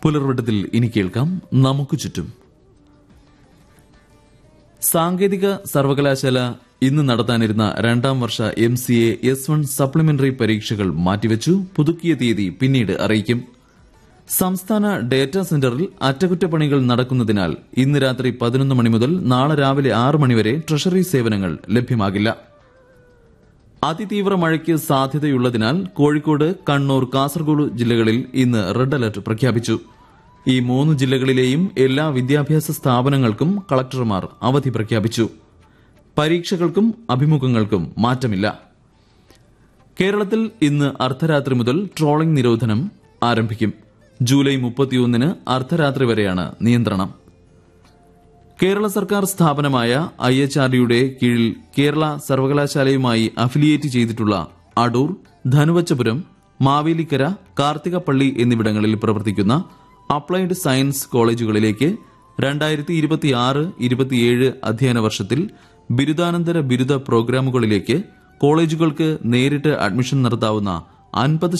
പുലർവട്ടത്തിൽ ഇനി കേൾക്കാം നമുക്ക് ചുറ്റും. സാങ്കേതിക സർവകലാശാല ഇന്ന് നടത്താനിരുന്ന 2ാം വർഷ MCA S1 സപ്ലിമെന്ററി പരീക്ഷകൾ മാറ്റിവച്ചു. പുതുക്കിയ തീയതി പിന്നീട് അറിയിക്കും. സംസ്ഥാന ഡേറ്റാ സെന്ററിൽ അറ്റകുറ്റപ്പണികൾ നടക്കുന്നതിനാൽ ഇന്ന് രാത്രി 11 മണി മുതൽ നാളെ രാവിലെ 6 മണിവരെ ട്രഷറി സേവനങ്ങൾ ലഭ്യമാകില്ല. അതിതീവ്ര മഴയ്ക്ക് സാധ്യതയുള്ളതിനാൽ കോഴിക്കോട്, കണ്ണൂർ, കാസർഗോഡ് ജില്ലകളിൽ ഇന്ന് റെഡ് അലർട്ട് പ്രഖ്യാപിച്ചു. ഈ 3 ജില്ലകളിലെയും എല്ലാ വിദ്യാഭ്യാസ സ്ഥാപനങ്ങൾക്കും കളക്ടർമാർ അവധി പ്രഖ്യാപിച്ചു. പരീക്ഷകൾക്കും അഭിമുഖങ്ങൾക്കും മാറ്റമില്ല. കേരളത്തിൽ ഇന്ന് അർദ്ധരാത്രി മുതൽ ട്രോളിംഗ് നിരോധനം ആരംഭിക്കും. ജൂലൈ 31 അർദ്ധരാത്രി വരെയാണ് നിയന്ത്രണം. കേരള സർക്കാർ സ്ഥാപനമായ IHRDയുടെ കീഴിൽ കേരള സർവകലാശാലയുമായി അഫിലിയേറ്റ് ചെയ്തിട്ടുള്ള അടൂർ, ധനുവച്ചപുരം, മാവേലിക്കര, കാർത്തികപ്പള്ളി എന്നിവിടങ്ങളിൽ പ്രവർത്തിക്കുന്ന അപ്ലൈഡ് സയൻസ് കോളേജുകളിലേക്ക് 2026-27 അധ്യയന വർഷത്തിൽ ബിരുദാനന്തര ബിരുദ പ്രോഗ്രാമുകളിലേക്ക് കോളേജുകൾക്ക് നേരിട്ട് അഡ്മിഷൻ നടത്താവുന്ന 50%